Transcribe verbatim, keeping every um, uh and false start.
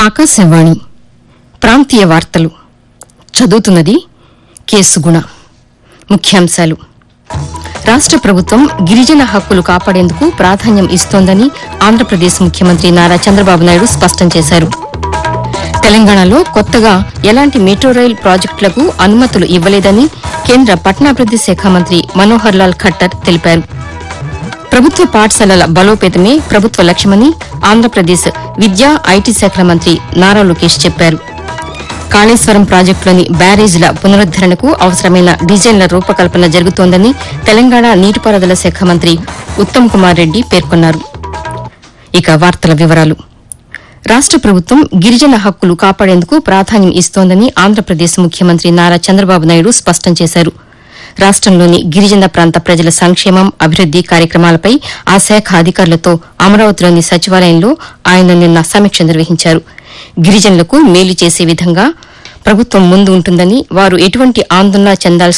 ఆకాశవాణి ప్రాంతీయ వార్తలు చదువుతున్నది కేసుగుణ. ముఖ్యాంశాలు: రాష్ట ప్రభుత్వం గిరిజన హక్కులు కాపాడేందుకు ప్రాధాన్యం ఇస్తోందని ఆంధ్రప్రదేశ్ ముఖ్యమంత్రి నారా చంద్రబాబు నాయుడు స్పష్టం చేశారు. తెలంగాణలో కొత్తగా ఎలాంటి మెట్రో రైల్ ప్రాజెక్టులకు అనుమతులు ఇవ్వలేదని కేంద్ర పట్టణాభివృద్ది శాఖ మంత్రి మనోహర్ లాల్ ఖట్టర్ తెలిపారు. ప్రభుత్వ పాఠశాలల బలోపేతమే ప్రభుత్వ లక్ష్యమని ఆంధ్రప్రదేశ్ విద్యా ఐటీ శాఖల మంత్రి నారా లోకేష్ చెప్పారు. కాళేశ్వరం ప్రాజెక్టులోని బ్యారేజీల పునరుద్దరణకు అవసరమైన డిజైన్ల రూపకల్పన జరుగుతోందని తెలంగాణ నీటిపారుదల శాఖ మంత్రి ఉత్తమ్ కుమార్ రెడ్డి పేర్కొన్నారు. ఇక వార్తల వివరాలు. రాష్ట ప్రభుత్వం గిరిజన హక్కులు కాపాడేందుకు ప్రాధాన్యం ఇస్తోందని ఆంధ్రప్రదేశ్ ముఖ్యమంత్రి నారా చంద్రబాబు నాయుడు స్పష్టం చేశారు. రాష్టంలోని గిరిజన ప్రాంత ప్రజల సంక్షేమం, అభివృద్ది కార్యక్రమాలపై ఆ శాఖ అధికారులతో అమరావతిలోని సచివాలయంలో ఆయన నిన్న సమీక్ష నిర్వహించారు. గిరిజనులకు మేలు చేసే విధంగా ప్రభుత్వం ముందు ఉంటుందని, వారు ఎటువంటి ఆందోళన చెందాల్సిన